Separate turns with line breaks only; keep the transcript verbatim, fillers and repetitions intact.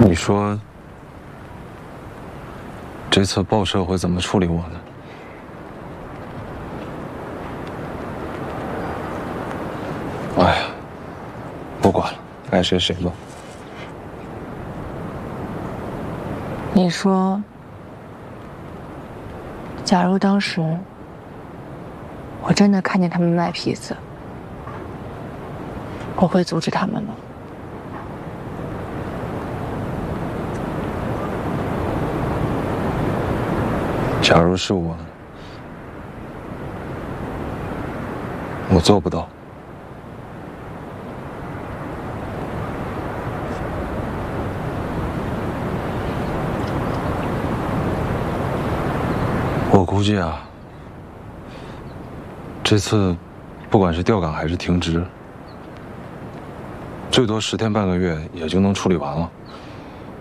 你说，这次报社会怎么处理我呢？哎呀，不管了，爱谁谁吧。
你说，假如当时我真的看见他们卖皮子，我会阻止他们吗？
假如是我，我做不到。我估计啊，这次不管是调岗还是停职，最多十天半个月也就能处理完了。